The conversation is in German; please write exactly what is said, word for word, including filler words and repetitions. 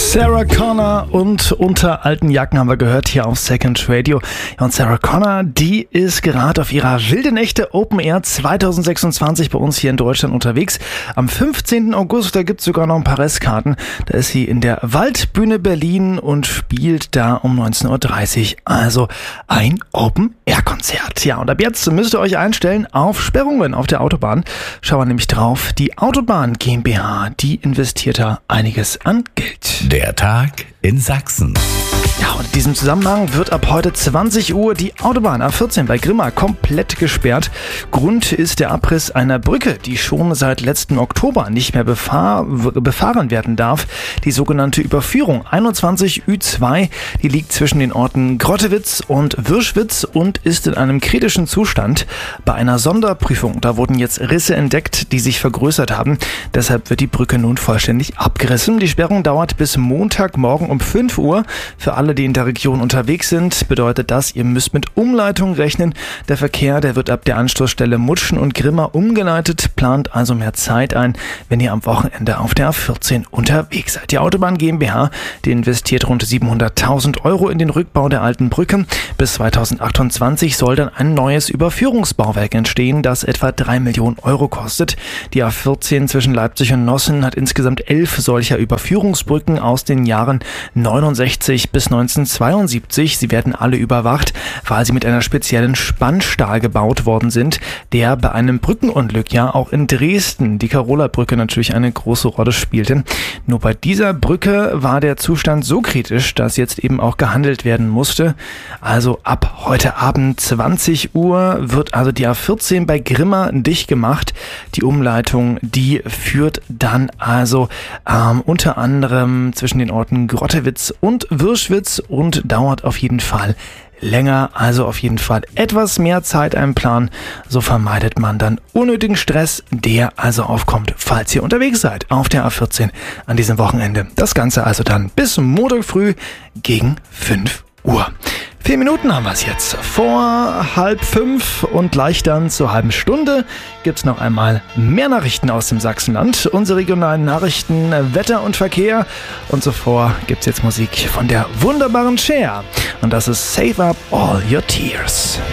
Sarah Connor und Unter alten Jacken haben wir gehört hier auf Second Radio. Ja, und Sarah Connor, die ist gerade auf ihrer Wilde Nächte Open Air zwanzig sechsundzwanzig bei uns hier in Deutschland unterwegs. Am fünfzehnten August, da gibt's sogar noch ein paar Restkarten. Da ist sie in der Waldbühne Berlin und spielt da um neunzehn Uhr dreißig. Also ein Open Air Konzert. Ja, und ab jetzt müsst ihr euch einstellen auf Sperrungen auf der Autobahn. Schauen wir nämlich drauf. Die Autobahn GmbH, die investiert da einiges an Geld. Der Tag in Sachsen. Ja, und in diesem Zusammenhang wird ab heute zwanzig Uhr die Autobahn A vierzehn bei Grimma komplett gesperrt. Grund ist der Abriss einer Brücke, die schon seit letzten Oktober nicht mehr befahr, befahren werden darf. Die sogenannte Überführung einundzwanzig Ü zwei, die liegt zwischen den Orten Grottewitz und Wirschwitz und ist in einem kritischen Zustand. Bei einer Sonderprüfung, da wurden jetzt Risse entdeckt, die sich vergrößert haben. Deshalb wird die Brücke nun vollständig abgerissen. Die Sperrung dauert bis Montagmorgen um fünf Uhr. Für alle, die in der Region unterwegs sind, bedeutet das, ihr müsst mit Umleitung rechnen. Der Verkehr, der wird ab der Anschlussstelle Mutschen und Grimma umgeleitet, plant also mehr Zeit ein, wenn ihr am Wochenende auf der A vierzehn unterwegs seid. Die Autobahn GmbH, die investiert rund siebenhunderttausend Euro in den Rückbau der alten Brücke. Bis zweitausendachtundzwanzig soll dann ein neues Überführungsbauwerk entstehen, das etwa drei Millionen Euro kostet. Die A vierzehn zwischen Leipzig und Nossen hat insgesamt elf solcher Überführungsbrücken aus den Jahren neunundsechzig bis neunzehnhundertzweiundsiebzig. Sie werden alle überwacht, weil sie mit einer speziellen Spannstahl gebaut worden sind, der bei einem Brückenunglück ja auch in Dresden, die Karola-Brücke, natürlich eine große Rolle spielte. Nur bei dieser Brücke war der Zustand so kritisch, dass jetzt eben auch gehandelt werden musste. Also ab heute Abend zwanzig Uhr wird also die A vierzehn bei Grimma dicht gemacht. Die Umleitung, die führt dann also ähm, unter anderem zwischen den Orten Grottewitz und Wirschwitz und dauert auf jeden Fall länger, also auf jeden Fall etwas mehr Zeit einplanen. So vermeidet man dann unnötigen Stress, der also aufkommt, falls ihr unterwegs seid auf der A vierzehn an diesem Wochenende. Das Ganze also dann bis Montag früh gegen fünf Uhr. Vier Minuten haben wir es jetzt. Vor halb fünf und gleich dann zur halben Stunde gibt's noch einmal mehr Nachrichten aus dem Sachsenland. Unsere regionalen Nachrichten, Wetter und Verkehr. Und zuvor gibt's jetzt Musik von der wunderbaren Cher. Und das ist Save Up All Your Tears.